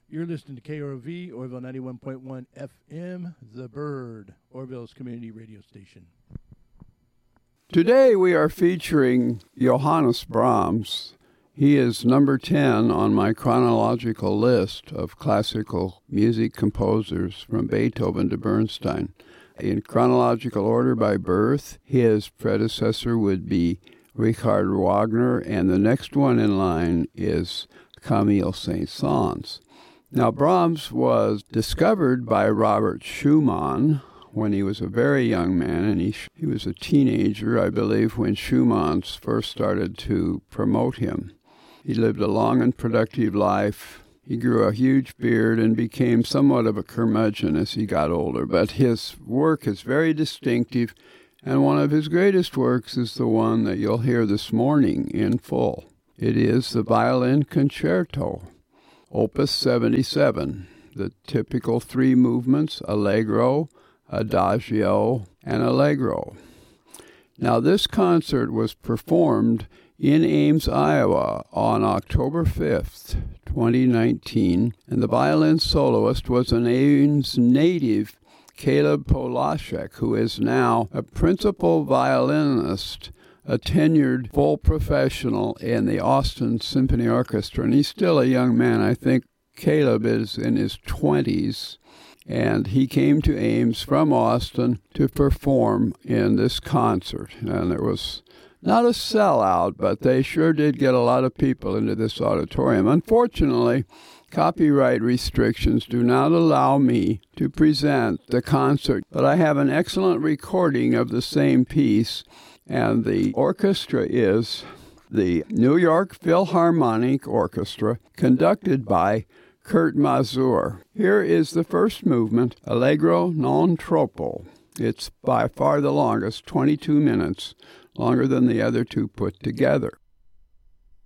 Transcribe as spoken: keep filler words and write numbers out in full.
You're listening to K O R V, Orville ninety-one point one F M, The Bird, Orville's community radio station. Today we are featuring Johannes Brahms. He is number ten on my chronological list of classical music composers from Beethoven to Bernstein. In chronological order by birth, his predecessor would be Richard Wagner, and the next one in line is Camille Saint-Saëns. Now, Brahms was discovered by Robert Schumann when he was a very young man, and he, he was a teenager, I believe, when Schumann first started to promote him. He lived a long and productive life. He grew a huge beard and became somewhat of a curmudgeon as he got older, but his work is very distinctive, and one of his greatest works is the one that you'll hear this morning in full. It is the Violin Concerto, Opus seventy-seven, the typical three movements, Allegro, Adagio, and Allegro. Now, this concert was performed in Ames, Iowa on October fifth, twenty nineteen, and the violin soloist was an Ames native, Caleb Polashek, who is now a principal violinist, a tenured full professional in the Austin Symphony Orchestra, and he's still a young man. I think Caleb is in his twenties, and he came to Ames from Austin to perform in this concert, and it was not a sellout, but they sure did get a lot of people into this auditorium. Unfortunately, copyright restrictions do not allow me to present the concert, but I have an excellent recording of the same piece, and the orchestra is the New York Philharmonic Orchestra, conducted by Kurt Masur. Here is the first movement, Allegro non troppo. It's by far the longest, twenty-two minutes, longer than the other two put together.